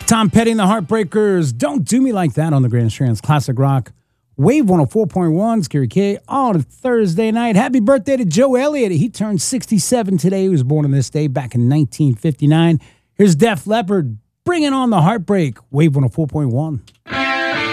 Tom Petty and the Heartbreakers, Don't Do Me Like That on the Grand Strands Classic Rock. Wave 104.1, Scary K, on a Thursday night. Happy birthday to Joe Elliott. He turned 67 today. He was born on this day back in 1959. Here's Def Leppard, bringing on the heartbreak. Wave 104.1.